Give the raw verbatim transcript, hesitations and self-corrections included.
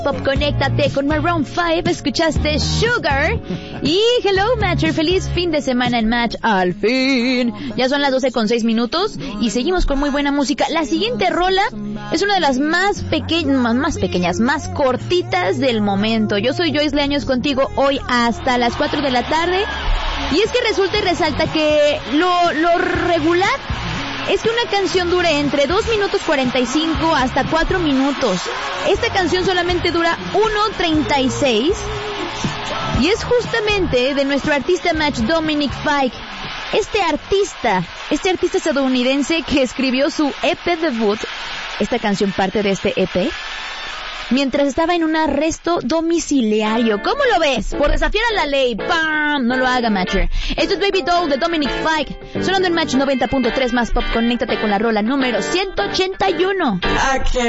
Pop, conéctate con Maroon cinco, escuchaste Sugar. Y hello Matcher, feliz fin de semana en Match, al fin. Ya son las doce con seis minutos y seguimos con muy buena música. La siguiente rola es una de las más pequeñas, más pequeñas, más cortitas del momento. Yo soy Joyce Leaños contigo hoy hasta las cuatro de la tarde. Y es que resulta y resalta que lo, lo regular es que una canción dure entre dos minutos cuarenta y cinco hasta cuatro minutos. Esta canción solamente dura uno treinta y seis y es justamente de nuestro artista Match, Dominic Fike. Este artista, este artista estadounidense que escribió su E P debut, esta canción parte de este E P, mientras estaba en un arresto domiciliario. ¿Cómo lo ves? Por desafiar a la ley. ¡Pam! No lo haga, Matcher. Esto es Baby Doll de Dominic Fike, sonando en Match noventa punto tres más Pop. Conéctate con la rola número ciento ochenta y uno.